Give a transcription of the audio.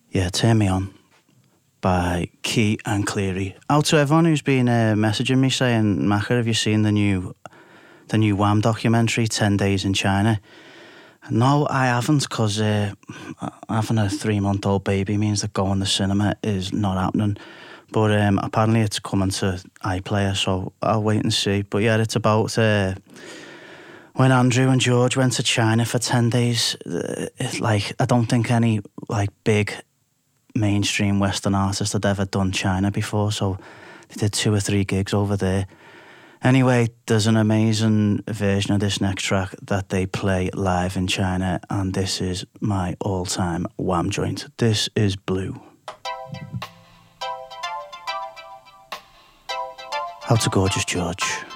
Yeah, Turn Me On by Key and Cleary. Out to everyone who's been messaging me saying, Macca, have you seen the new Wham documentary, 10 Days in China? No, I haven't, because having a 3-month-old baby means that going to the cinema is not happening. But apparently it's coming to iPlayer, so I'll wait and see. But yeah, it's about when Andrew and George went to China for 10 days. It's like, I don't think any like big mainstream Western artist had ever done China before, so they did 2 or 3 gigs over there. Anyway, there's an amazing version of this next track that they play live in China, and this is my all-time Wham joint. This is Blue. Out to Gorgeous George.